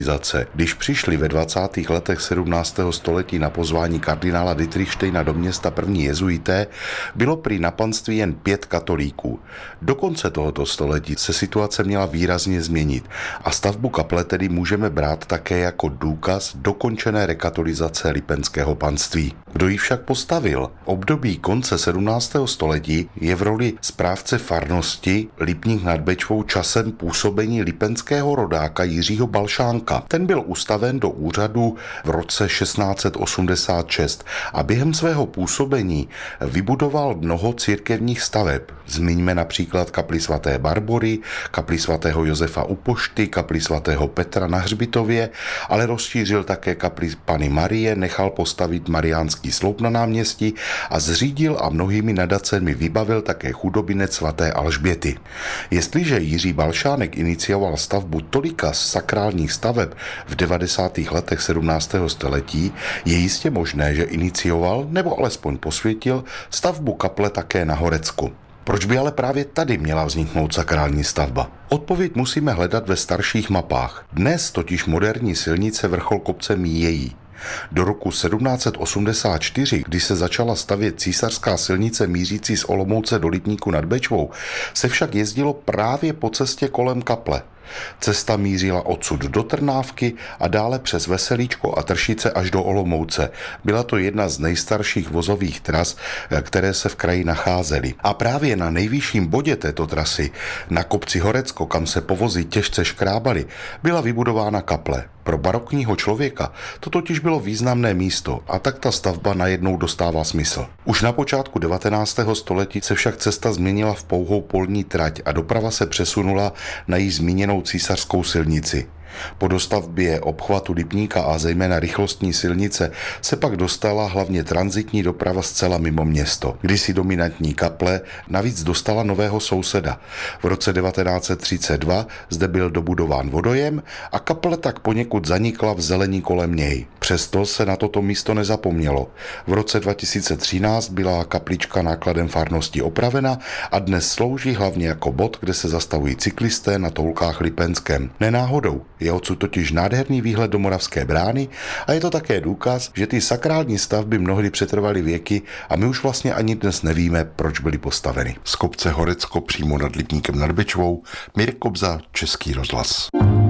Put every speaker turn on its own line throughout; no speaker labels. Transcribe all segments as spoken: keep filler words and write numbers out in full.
Když přišli ve dvacátých letech sedmnáctého století na pozvání kardinála Dietrichsteina do města první jezuité, bylo prý na panství jen pět katolíků. Do konce tohoto století se situace měla výrazně změnit a stavbu kaple tedy můžeme brát také jako důkaz dokončené rekatolizace lipenského panství. Kdo ji však postavil? Období konce sedmnáctého století je v roli správce farnosti Lipník nad Bečvou časem působení lipenského rodáka Jiřího Balšánka. Ten byl ustaven do úřadu v roce šestnáct set osmdesát šest a během svého působení vybudoval mnoho církevních staveb. Zmiňme například kapli svaté Barbory, kapli svatého Josefa u Pošty, kapli svatého Petra na Hřbitově, ale rozšířil také kapli Panny Marie, nechal postavit mariánský sloup na náměstí a zřídil a mnohými nadacemi vybavil také chudobinec svaté Alžběty. Jestliže Jiří Balšánek inicioval stavbu tolika sakrálních staveb v devadesátých letech sedmnáctého století, je jistě možné, že inicioval nebo alespoň posvětil stavbu kaple také na Horecku. Proč by ale právě tady měla vzniknout sakrální stavba? Odpověď musíme hledat ve starších mapách. Dnes totiž moderní silnice vrchol kopce míjejí. Do roku sedmnáct set osmdesát čtyři, kdy se začala stavět císařská silnice mířící z Olomouce do Lipníku nad Bečvou, se však jezdilo právě po cestě kolem kaple. Cesta mířila odsud do Trnávky a dále přes Veselíčko a Tršice až do Olomouce. Byla to jedna z nejstarších vozových tras, které se v kraji nacházely. A právě na nejvyšším bodě této trasy, na kopci Horecko, kam se povozy těžce škrábaly, byla vybudována kaple. Pro barokního člověka to totiž bylo významné místo a tak ta stavba najednou dostává smysl. Už na počátku devatenáctého století se však cesta změnila v pouhou polní trať a doprava se přesunula na již zmíněnou císařskou silnici. Po dostavbě obchvatu Lipníka a zejména rychlostní silnice se pak dostala hlavně tranzitní doprava zcela mimo město. Kdysi dominantní kaple navíc dostala nového souseda. V roce devatenáct set třicet dva zde byl dobudován vodojem a kaple tak poněkud zanikla v zelení kolem něj. Přesto se na toto místo nezapomnělo. V roce dva tisíce třináct byla kaplička nákladem farnosti opravena a dnes slouží hlavně jako bod, kde se zastavují cyklisté na Toulkách Lipenském. Nenáhodou. Je odsud totiž nádherný výhled do Moravské brány a je to také důkaz, že ty sakrální stavby mnohdy přetrvaly věky a my už vlastně ani dnes nevíme, proč byly postaveny. Z kopce Horecko přímo nad Lipníkem nad Bečvou, Mirek Kobza, Český rozhlas.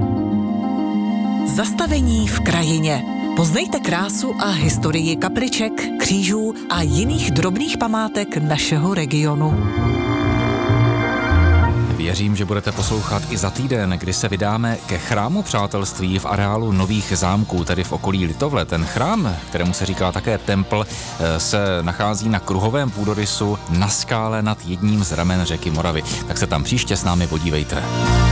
Zastavení v krajině. Poznejte krásu a historii kapliček, křížů a jiných drobných památek našeho regionu.
Věřím, že budete poslouchat i za týden, kdy se vydáme ke chrámu přátelství v areálu Nových zámků, tedy v okolí Litovle. Ten chrám, kterému se říká také templ, se nachází na kruhovém půdorysu na skále nad jedním z ramen řeky Moravy. Tak se tam příště s námi podívejte.